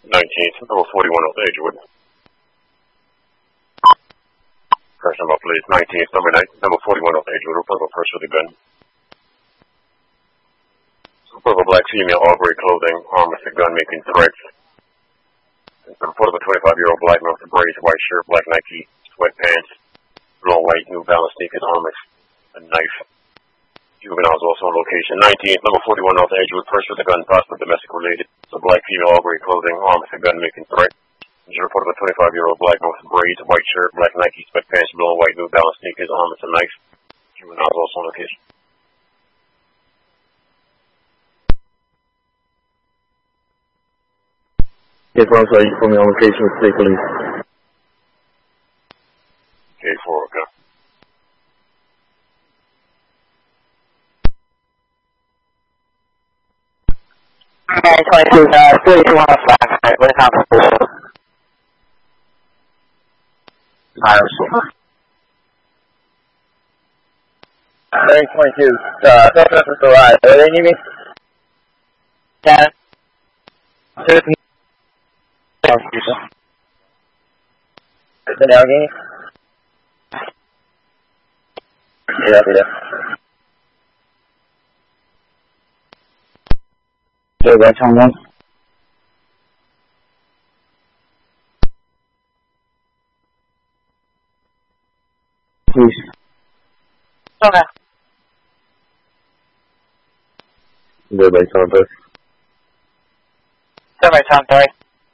19th, number 41 North Edgewood. Crash number, please. 19th, number 41 North Edgewood. Report of a person with a gun. Report of a black female, all gray clothing, armed with a gun, making threats. Report of a 25-year-old black male with braids, white shirt, black Nike sweatpants, blue and white New Balance sneakers, armed with a knife. Juveniles also on location. 19th, number 41 North Edgewood. Person with a gun, possibly domestic related. It's a black female, all gray clothing, armed with a gun, making threat. There's a report of a 25-year-old black man with braids, white shirt, black Nike sweatpants, blue and white New Balance sneakers, armed with a knife. Juveniles also on location. Yes, I'm sorry, you put me on location with state police. Okay, 4, okay. Okay, 22, 3215, what account for this? Rank 22, Southwest is alright. Are they need me? Yeah. The Allegheny? Yeah. Okay, that's on one. Please. Okay. Good, by Tom 3. Survey Tom 3.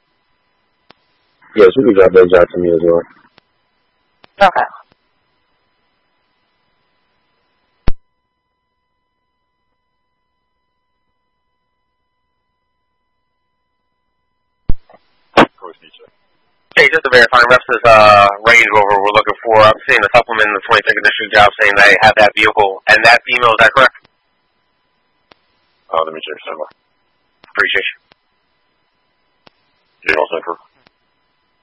Yes, we can drop that job to me as well. Okay. Okay, just to verify, reps is Range Rover we're looking for. I'm seeing a supplement in the 22nd District job saying they have that vehicle and that female, is that correct? Let me check somewhere. Appreciate you. Jail Center.